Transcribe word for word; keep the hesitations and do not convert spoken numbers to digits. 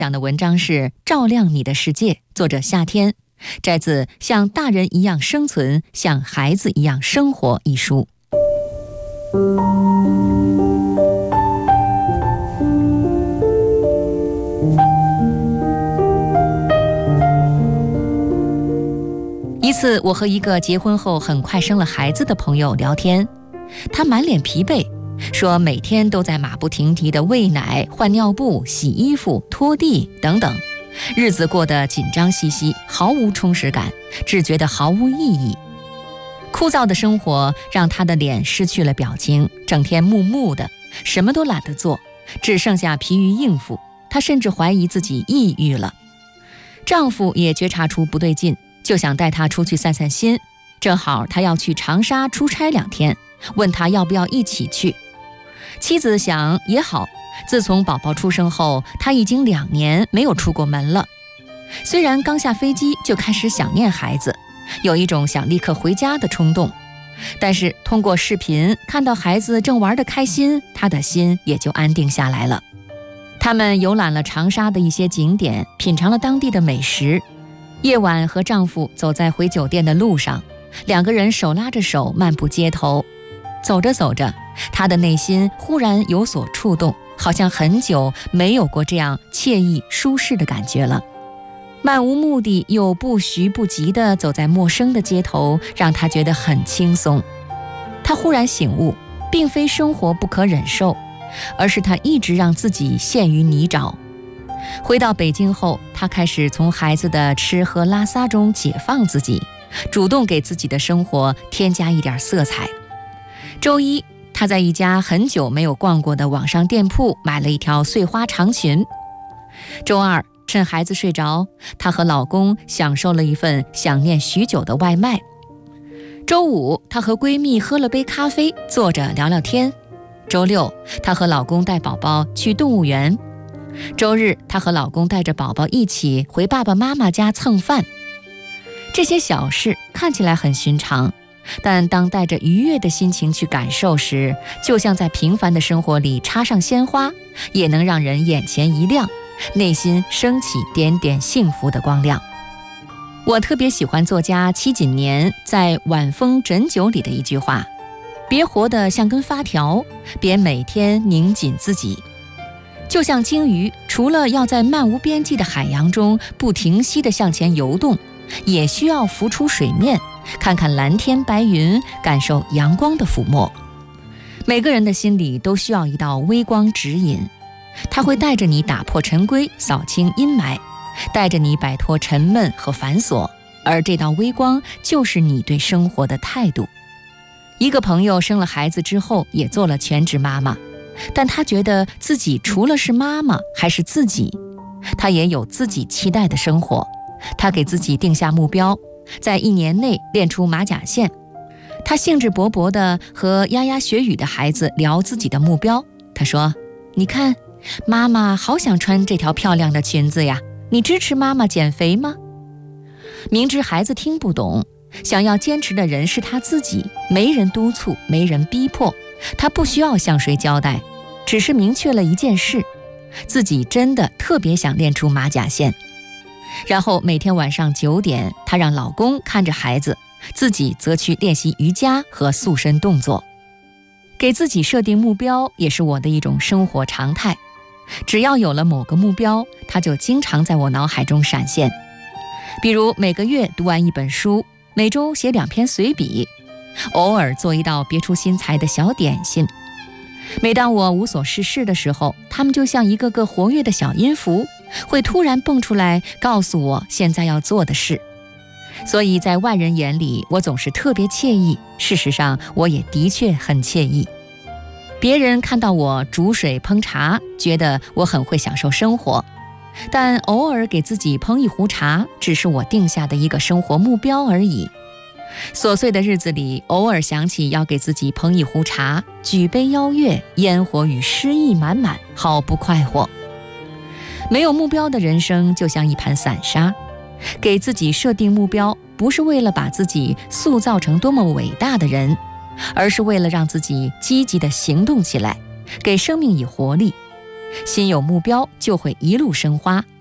讲的文章是《照亮你的世界》，作者夏天，摘自《像大人一样生存，像孩子一样生活》一书。一次，我和一个结婚后很快生了孩子的朋友聊天，他满脸疲惫，说每天都在马不停蹄地喂奶、换尿布、洗衣服、拖地等等，日子过得紧张兮兮，毫无充实感，只觉得毫无意义。枯燥的生活让他的脸失去了表情，整天木木的，什么都懒得做，只剩下疲于应付。他甚至怀疑自己抑郁了。丈夫也觉察出不对劲，就想带她出去散散心，正好他要去长沙出差两天，问他要不要一起去。妻子想也好，自从宝宝出生后，他已经两年没有出过门了。虽然刚下飞机就开始想念孩子，有一种想立刻回家的冲动，但是通过视频看到孩子正玩得开心，他的心也就安定下来了。他们游览了长沙的一些景点，品尝了当地的美食。夜晚和丈夫走在回酒店的路上，两个人手拉着手漫步街头。走着走着，他的内心忽然有所触动，好像很久没有过这样惬意舒适的感觉了。漫无目的又不徐不急地走在陌生的街头，让他觉得很轻松。他忽然醒悟，并非生活不可忍受，而是他一直让自己陷于泥沼。回到北京后，他开始从孩子的吃喝拉撒中解放自己，主动给自己的生活添加一点色彩。周一，他在一家很久没有逛过的网上店铺买了一条碎花长裙。周二，趁孩子睡着，她和老公享受了一份想念许久的外卖。周五，她和闺蜜喝了杯咖啡，坐着聊聊天。周六，她和老公带宝宝去动物园。周日，她和老公带着宝宝一起回爸爸妈妈家蹭饭。这些小事看起来很寻常，但当带着愉悦的心情去感受时，就像在平凡的生活里插上鲜花，也能让人眼前一亮，内心升起点点幸福的光亮。我特别喜欢作家戚锦年在《晚风枕酒》里的一句话：别活得像根发条，别每天拧紧自己。就像鲸鱼，除了要在漫无边际的海洋中不停息地向前游动，也需要浮出水面，看看蓝天白云，感受阳光的抚摸。每个人的心里都需要一道微光指引，它会带着你打破陈规，扫清阴霾，带着你摆脱沉闷和繁琐，而这道微光就是你对生活的态度。一个朋友生了孩子之后也做了全职妈妈，但她觉得自己除了是妈妈还是自己，她也有自己期待的生活。她给自己定下目标，在一年内练出马甲线。她兴致勃勃地和牙牙学语的孩子聊自己的目标。她说：你看，妈妈好想穿这条漂亮的裙子呀，你支持妈妈减肥吗？明知孩子听不懂，想要坚持的人是他自己，没人督促，没人逼迫，他不需要向谁交代，只是明确了一件事，自己真的特别想练出马甲线。然后每天晚上九点，她让老公看着孩子，自己则去练习瑜伽和塑身动作。给自己设定目标也是我的一种生活常态，只要有了某个目标，它就经常在我脑海中闪现。比如每个月读完一本书，每周写两篇随笔，偶尔做一道别出心裁的小点心。每当我无所事事的时候，它们就像一个个活跃的小音符，会突然蹦出来告诉我现在要做的事。所以在外人眼里，我总是特别惬意，事实上我也的确很惬意。别人看到我煮水烹茶，觉得我很会享受生活，但偶尔给自己烹一壶茶，只是我定下的一个生活目标而已。琐碎的日子里，偶尔想起要给自己烹一壶茶，举杯邀月，烟火与诗意满满，好不快活。没有目标的人生就像一盘散沙，给自己设定目标，不是为了把自己塑造成多么伟大的人，而是为了让自己积极地行动起来，给生命以活力。 心有目标就会一路生花。